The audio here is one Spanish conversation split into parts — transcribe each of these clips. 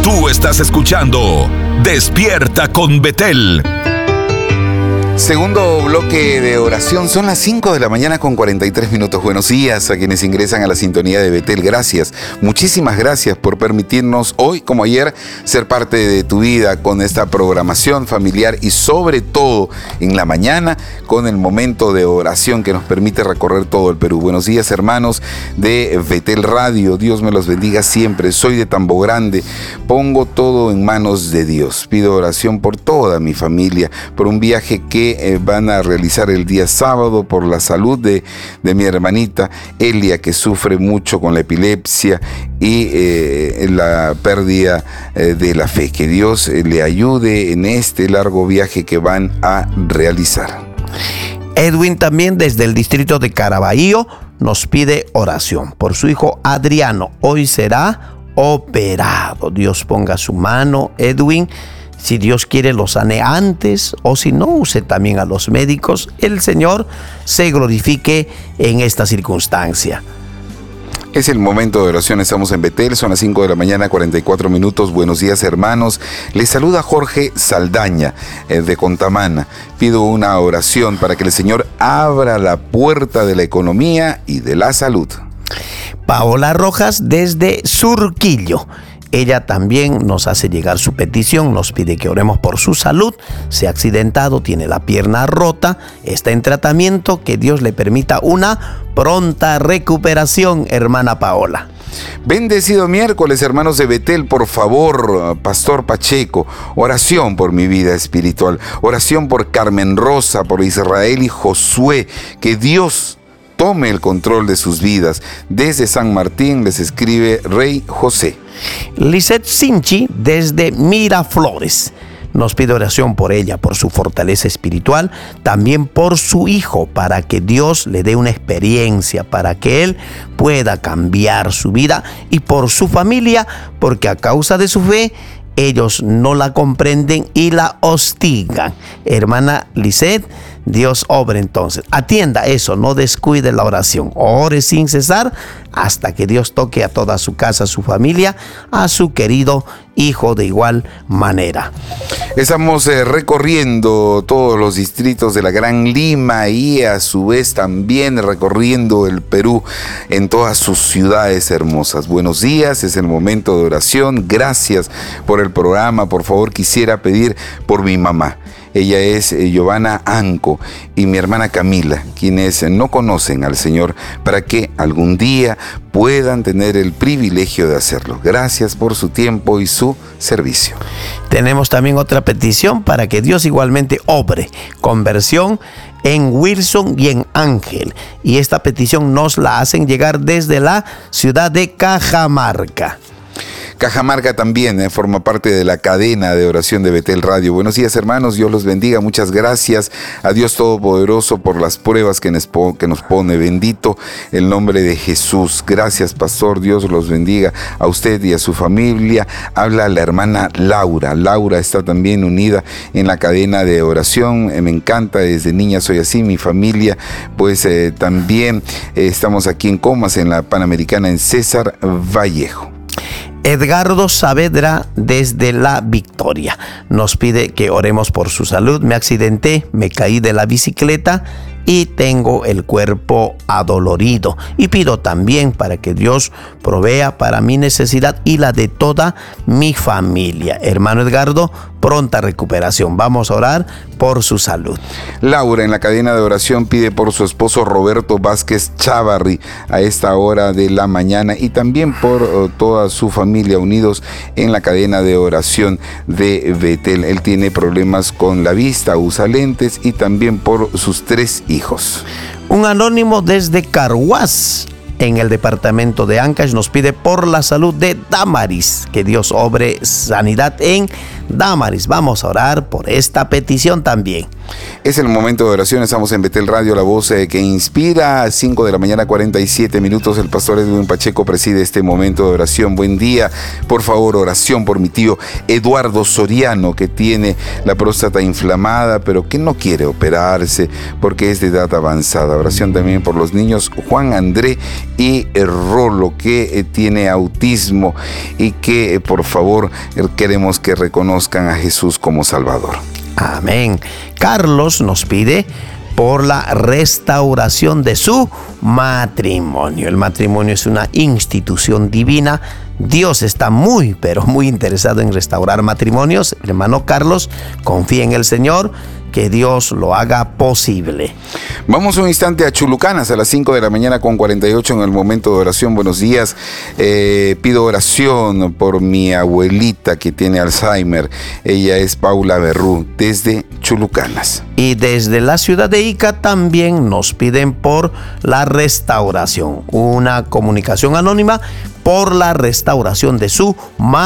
Tú estás escuchando Despierta con Betel. Segundo bloque de oración, son las 5 de la mañana con 43 minutos. Buenos días a quienes ingresan a la sintonía de Betel. Gracias, muchísimas gracias por permitirnos hoy, como ayer, ser parte de tu vida con esta programación familiar y sobre todo en la mañana con el momento de oración que nos permite recorrer todo el Perú. Buenos días, hermanos de Betel Radio. Dios me los bendiga siempre. Soy de Tambo Grande. Pongo todo en manos de Dios. Pido oración por toda mi familia, por un viaje que van a realizar el día sábado, por la salud de mi hermanita Elia, que sufre mucho con la epilepsia y la pérdida de la fe. Que Dios le ayude en este largo viaje que van a realizar. Edwin también desde el distrito de Caraballo nos pide oración por su hijo Adriano. Hoy será operado. Dios ponga su mano, Edwin. Si Dios quiere lo sane antes, o si no, use también a los médicos. El Señor se glorifique en esta circunstancia. Es el momento de oración, estamos en Betel, son las 5 de la mañana, 44 minutos. Buenos días, hermanos. Les saluda Jorge Saldaña, de Contamana. Pido una oración para que el Señor abra la puerta de la economía y de la salud. Paola Rojas desde Surquillo. Ella también nos hace llegar su petición, nos pide que oremos por su salud. Se ha accidentado, tiene la pierna rota, está en tratamiento, que Dios le permita una pronta recuperación, hermana Paola. Bendecido miércoles, hermanos de Betel, por favor, Pastor Pacheco, oración por mi vida espiritual, oración por Carmen Rosa, por Israel y Josué, que Dios tome el control de sus vidas. Desde San Martín les escribe Rey José. Lisette Sinchi desde Miraflores nos pide oración por ella, por su fortaleza espiritual, también por su hijo, para que Dios le dé una experiencia, para que él pueda cambiar su vida, y por su familia, porque a causa de su fe ellos no la comprenden y la hostigan. Hermana Lisette, Dios obre entonces. Atienda eso, no descuide la oración. Ore sin cesar hasta que Dios toque a toda su casa, a su familia, a su querido hijo de igual manera. Estamos recorriendo todos los distritos de la Gran Lima y a su vez también recorriendo el Perú en todas sus ciudades hermosas. Buenos días, es el momento de oración. Gracias por el programa. Por favor, quisiera pedir por mi mamá. Ella es Giovanna Anco y mi hermana Camila, quienes no conocen al Señor, para que algún día puedan tener el privilegio de hacerlo. Gracias por su tiempo y su servicio. Tenemos también otra petición para que Dios igualmente obre conversión en Wilson y en Ángel. Y esta petición nos la hacen llegar desde la ciudad de Cajamarca. Cajamarca también forma parte de la cadena de oración de Betel Radio. Buenos días, hermanos, Dios los bendiga. Muchas gracias a Dios Todopoderoso por las pruebas que nos pone. Bendito el nombre de Jesús. Gracias, pastor, Dios los bendiga a usted y a su familia. Habla la hermana Laura. Laura está también unida en la cadena de oración. Me encanta, desde niña soy así. Mi familia, pues también estamos aquí en Comas, en la Panamericana, en César Vallejo. Edgardo Saavedra desde La Victoria nos pide que oremos por su salud. Me accidenté, me caí de la bicicleta y tengo el cuerpo adolorido. Y pido también para que Dios provea para mi necesidad y la de toda mi familia. Hermano Edgardo, pronta recuperación. Vamos a orar por su salud. Laura en la cadena de oración pide por su esposo Roberto Vázquez Chávarri a esta hora de la mañana, y también por toda su familia unidos en la cadena de oración de Betel. Él tiene problemas con la vista, usa lentes, y también por sus 3 hijos. Un anónimo desde Carhuaz, en el departamento de Ancash, nos pide por la salud de Damaris, que Dios obre sanidad en Damaris. Vamos a orar por esta petición también. Es el momento de oración, estamos en Betel Radio, la voz que inspira. A 5 de la mañana, 47 minutos. El pastor Edwin Pacheco preside este momento de oración. Buen día, por favor, oración por mi tío Eduardo Soriano, que tiene la próstata inflamada, pero que no quiere operarse porque es de edad avanzada. Oración también por los niños Juan André y Rolo, que tiene autismo y que, por favor, queremos que reconozcan a Jesús como Salvador. Amén. Carlos nos pide por la restauración de su matrimonio. El matrimonio es una institución divina. Dios está muy, pero muy interesado en restaurar matrimonios. Hermano Carlos, confía en el Señor, que Dios lo haga posible. Vamos un instante a Chulucanas a las 5 de la mañana con 48 en el momento de oración. Buenos días. Pido oración por mi abuelita que tiene Alzheimer. Ella es Paula Berrú, desde Chulucanas. Y desde la ciudad de Ica también nos piden por la restauración. Una comunicación anónima por la restauración de su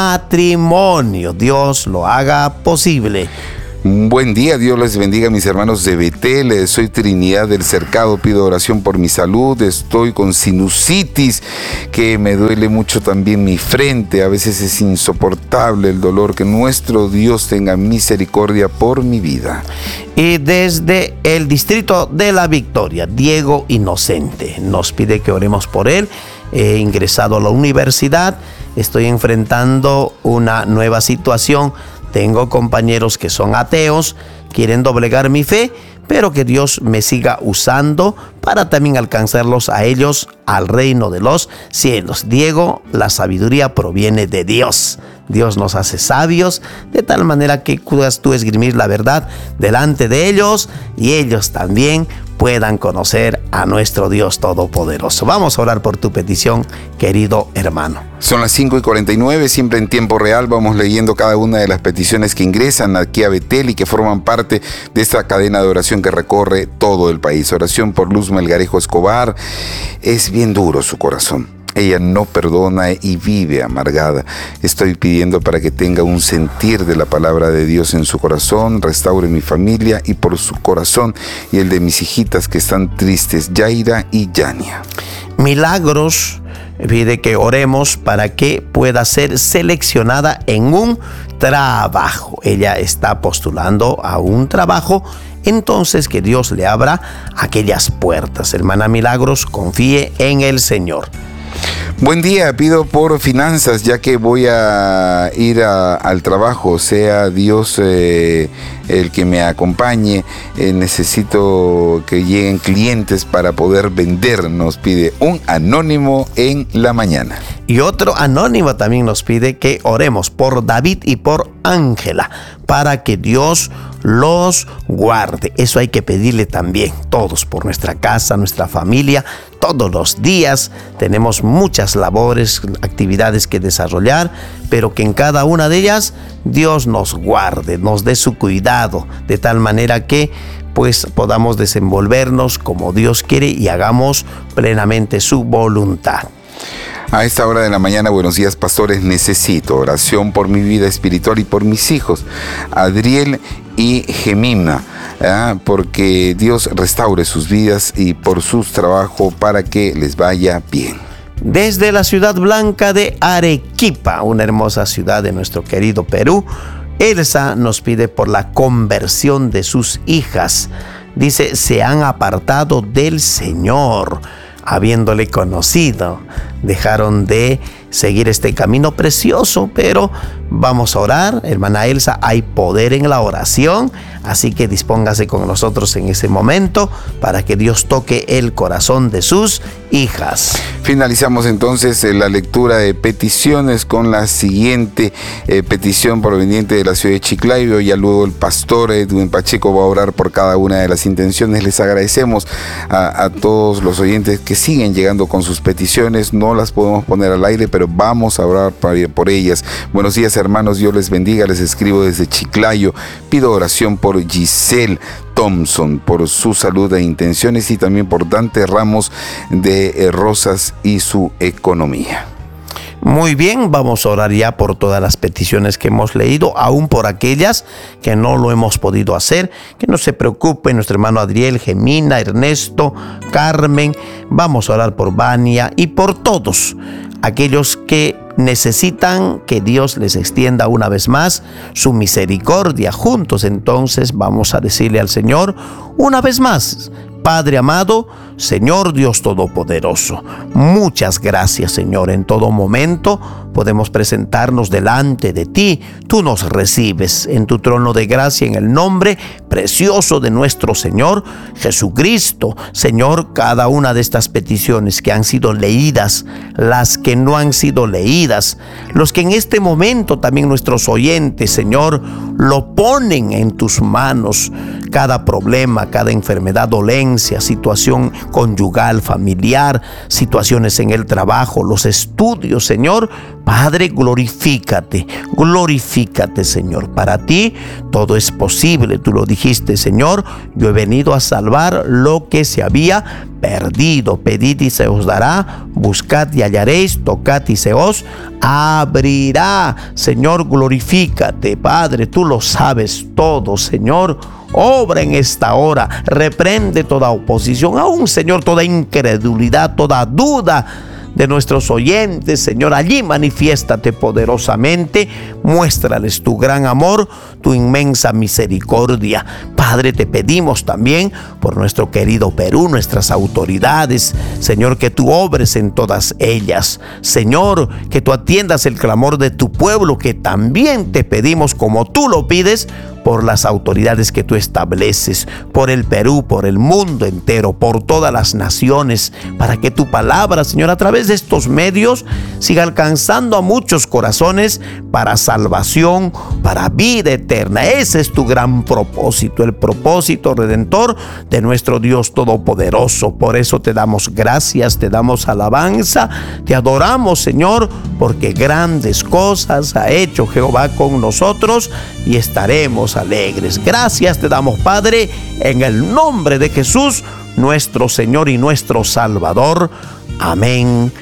matrimonio. Dios lo haga posible. Buen día, Dios les bendiga, mis hermanos de Betel. Soy Trinidad del Cercado, pido oración por mi salud. Estoy con sinusitis, que me duele mucho también mi frente. A veces es insoportable el dolor. Que nuestro Dios tenga misericordia por mi vida. Y desde el distrito de La Victoria, Diego Inocente nos pide que oremos por él. He ingresado a la universidad, estoy enfrentando una nueva situación. Tengo compañeros que son ateos, quieren doblegar mi fe, pero que Dios me siga usando para también alcanzarlos a ellos al reino de los cielos. Diego, la sabiduría proviene de Dios. Dios nos hace sabios de tal manera que puedas tú esgrimir la verdad delante de ellos y ellos también puedan conocer a nuestro Dios Todopoderoso. Vamos a orar por tu petición, querido hermano. Son las 5:49, siempre en tiempo real. Vamos leyendo cada una de las peticiones que ingresan aquí a Betel y que forman parte de esta cadena de oración que recorre todo el país. Oración por Luz Melgarejo Escobar. Es bien duro su corazón. Ella no perdona y vive amargada. Estoy pidiendo para que tenga un sentir de la palabra de Dios en su corazón, restaure mi familia y por su corazón y el de mis hijitas que están tristes, Yaira y Yania. Milagros pide que oremos para que pueda ser seleccionada en un trabajo. Ella está postulando a un trabajo, entonces que Dios le abra aquellas puertas. Hermana Milagros, confíe en el Señor. Buen día, pido por finanzas, ya que voy a ir al trabajo, sea Dios el que me acompañe. Necesito que lleguen clientes para poder vender, nos pide un anónimo en la mañana. Y otro anónimo también nos pide que oremos por David y por Ángela, para que Dios los guarde. Eso hay que pedirle también, todos, por nuestra casa, nuestra familia. Todos los días tenemos muchas labores, actividades que desarrollar, pero que en cada una de ellas Dios nos guarde, nos dé su cuidado, de tal manera que pues podamos desenvolvernos como Dios quiere y hagamos plenamente su voluntad. A esta hora de la mañana, buenos días, pastores. Necesito oración por mi vida espiritual y por mis hijos, Adriel y Gemima, porque Dios restaure sus vidas y por su trabajo para que les vaya bien. Desde la ciudad blanca de Arequipa, una hermosa ciudad de nuestro querido Perú, Elsa nos pide por la conversión de sus hijas. Dice, se han apartado del Señor, habiéndole conocido, dejaron de seguir este camino precioso, pero vamos a orar. Hermana Elsa, hay poder en la oración, así que dispóngase con nosotros en ese momento para que Dios toque el corazón de sus hijas. Finalizamos entonces la lectura de peticiones con la siguiente petición proveniente de la ciudad de Chiclayo. Ya luego el pastor Edwin Pacheco va a orar por cada una de las intenciones. Les agradecemos a todos los oyentes que siguen llegando con sus peticiones. No las podemos poner al aire, pero vamos a orar por ellas. Buenos días, hermanos, Dios les bendiga. Les escribo desde Chiclayo. Pido oración por Giselle Thompson, por su salud e intenciones, y también por Dante Ramos de Rosas y su economía. Muy bien, vamos a orar ya por todas las peticiones que hemos leído, aún por aquellas que no lo hemos podido hacer. Que no se preocupe nuestro hermano Adriel, Gemina, Ernesto, Carmen. Vamos a orar por Vania y por todos aquellos que necesitan que Dios les extienda una vez más su misericordia. Juntos entonces vamos a decirle al Señor una vez más: Padre amado, Señor Dios Todopoderoso, muchas gracias, Señor. En todo momento podemos presentarnos delante de ti. Tú nos recibes en tu trono de gracia en el nombre precioso de nuestro Señor Jesucristo. Señor, cada una de estas peticiones que han sido leídas, las que no han sido leídas, los que en este momento también nuestros oyentes, Señor, lo ponen en tus manos. Cada problema, cada enfermedad, dolencia, situación conyugal, familiar, situaciones en el trabajo, los estudios, Señor. Padre, glorifícate, Señor. Para ti todo es posible. Tú lo dijiste, Señor. Yo he venido a salvar lo que se había perdido. Pedid y se os dará, buscad y hallaréis, tocad y se os abrirá. Señor, glorifícate, Padre. Tú lo sabes todo, Señor. Obra en esta hora, reprende toda oposición, aún, Señor, toda incredulidad, toda duda de nuestros oyentes, Señor. Allí manifiéstate poderosamente, muéstrales tu gran amor, tu inmensa misericordia. Padre, te pedimos también por nuestro querido Perú, nuestras autoridades, Señor, que tú obres en todas ellas. Señor, que tú atiendas el clamor de tu pueblo, que también te pedimos, como tú lo pides, por las autoridades que tú estableces, por el Perú, por el mundo entero, por todas las naciones, para que tu palabra, Señor, a través de estos medios siga alcanzando a muchos corazones para salvación, para vida eterna. Ese es tu gran propósito, el propósito redentor de nuestro Dios Todopoderoso. Por eso te damos gracias, te damos alabanza, te adoramos, Señor, porque grandes cosas ha hecho Jehová con nosotros y estaremos alegres. Gracias te damos, Padre, en el nombre de Jesús, nuestro Señor y nuestro Salvador. Amén.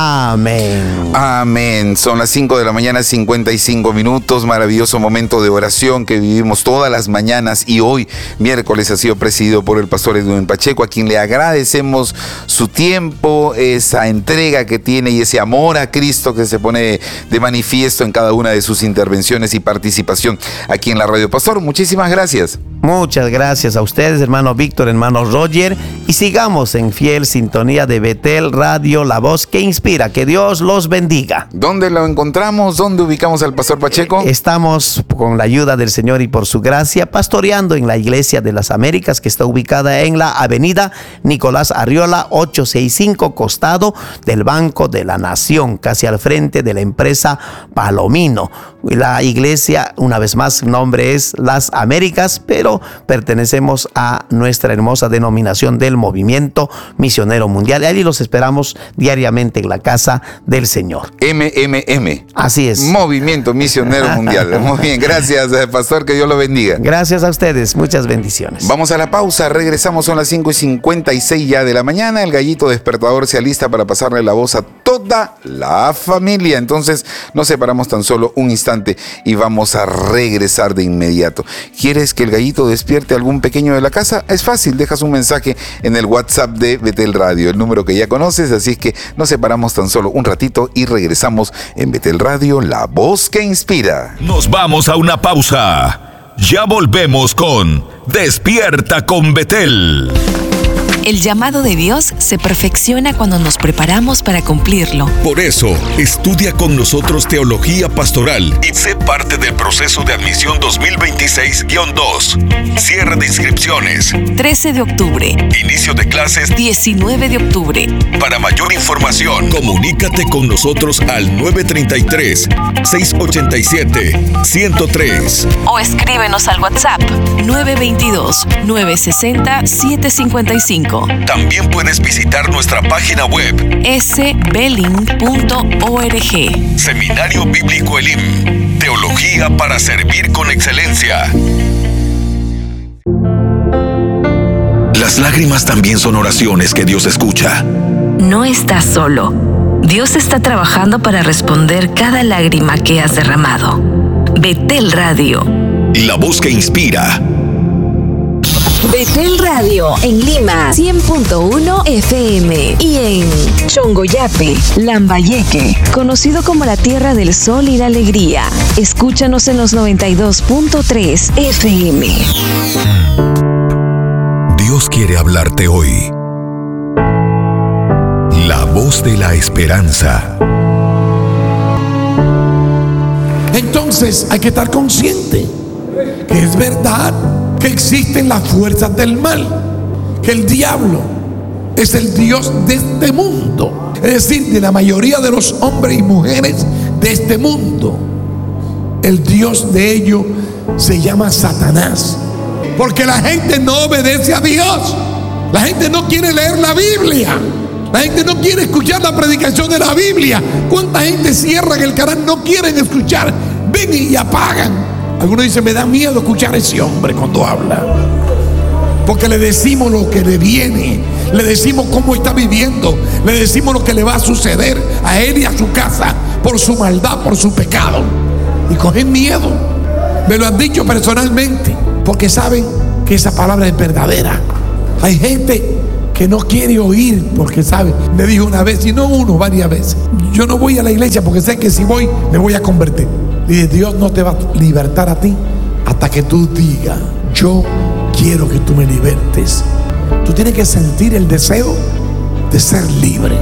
Amén. Amén. Son las 5 de la mañana, 55 minutos. Maravilloso momento de oración que vivimos todas las mañanas, y hoy, miércoles, ha sido presidido por el pastor Edwin Pacheco, a quien le agradecemos su tiempo, esa entrega que tiene y ese amor a Cristo que se pone de manifiesto en cada una de sus intervenciones y participación aquí en la radio. Pastor, muchísimas gracias. Muchas gracias a ustedes, hermano Víctor, hermano Roger, y sigamos en fiel sintonía de Betel Radio, la voz que inspira. Que Dios los bendiga. ¿Dónde lo encontramos? ¿Dónde ubicamos al pastor Pacheco? Estamos, con la ayuda del Señor y por su gracia, pastoreando en la Iglesia de las Américas, que está ubicada en la avenida Nicolás Arriola 865, costado del Banco de la Nación, casi al frente de la empresa Palomino. La iglesia, una vez más, su nombre es Las Américas, pero pertenecemos a nuestra hermosa denominación del Movimiento Misionero Mundial. Y allí los esperamos diariamente en la casa del Señor. MMM. Así es. Movimiento Misionero Mundial. Muy bien, gracias, pastor, que Dios lo bendiga. Gracias a ustedes, muchas bendiciones. Vamos a la pausa, regresamos, son las 5:56 ya de la mañana. El gallito despertador se alista para pasarle la voz a toda la familia. Entonces nos separamos tan solo un instante y vamos a regresar de inmediato. ¿Quieres que el gallito despierte a algún pequeño de la casa? Es fácil, dejas un mensaje en el WhatsApp de Betel Radio, el número que ya conoces, así es que nos separamos tan solo un ratito y regresamos en Betel Radio, la voz que inspira. Nos vamos a una pausa. Ya volvemos con Despierta con Betel. El llamado de Dios se perfecciona cuando nos preparamos para cumplirlo. Por eso, estudia con nosotros Teología Pastoral y sé parte del proceso de admisión 2026-2. Cierre de inscripciones 13 de octubre. Inicio de clases 19 de octubre. Para mayor información, comunícate con nosotros al 933-687-103 o escríbenos al WhatsApp 922-960-755. También puedes visitar nuestra página web sbelling.org. Seminario Bíblico Elim. Teología para servir con excelencia. Las lágrimas también son oraciones que Dios escucha. No estás solo. Dios está trabajando para responder cada lágrima que has derramado. Betel Radio. La voz que inspira. Betel Radio en Lima 100.1 FM y en Chongoyape, Lambayeque, conocido como la Tierra del Sol y la Alegría. Escúchanos en los 92.3 FM. Dios quiere hablarte hoy. La voz de la esperanza. Entonces hay que estar consciente que es verdad que existen las fuerzas del mal, que el diablo es el Dios de este mundo, es decir, de la mayoría de los hombres y mujeres de este mundo. El Dios de ellos se llama Satanás, porque la gente no obedece a Dios. La gente no quiere leer la Biblia. La gente no quiere escuchar la predicación de la Biblia. ¿Cuánta gente cierra en el canal? No quieren escuchar. Ven y apagan. Algunos dicen, me da miedo escuchar a ese hombre cuando habla, porque le decimos lo que le viene, le decimos cómo está viviendo, le decimos lo que le va a suceder a él y a su casa por su maldad, por su pecado, y cogen miedo. Me lo han dicho personalmente, porque saben que esa palabra es verdadera. Hay gente que no quiere oír, porque sabe, me dijo una vez, y no uno, varias veces, yo no voy a la iglesia porque sé que si voy me voy a convertir. Y Dios no te va a libertar a ti hasta que tú digas, yo quiero que tú me libertes. Tú tienes que sentir el deseo de ser libre.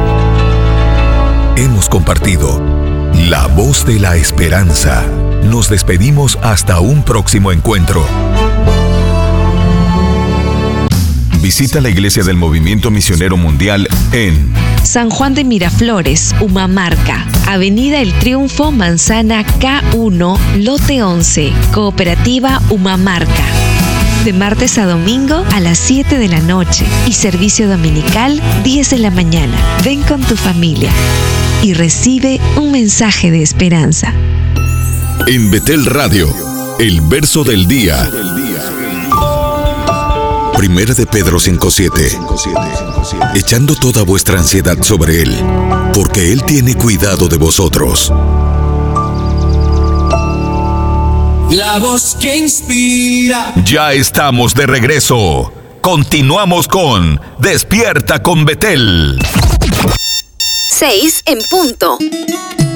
Hemos compartido La Voz de la Esperanza. Nos despedimos hasta un próximo encuentro. Visita la Iglesia del Movimiento Misionero Mundial en San Juan de Miraflores, Humamarca, Avenida El Triunfo, Manzana K1, Lote 11, Cooperativa Humamarca. De martes a domingo a las 7 de la noche y servicio dominical 10 de la mañana. Ven con tu familia y recibe un mensaje de esperanza. En Betel Radio, el verso del día. Primera de Pedro 5:7. Echando toda vuestra ansiedad sobre Él, porque Él tiene cuidado de vosotros. La voz que inspira. Ya estamos de regreso. Continuamos con Despierta con Betel. 6 en punto.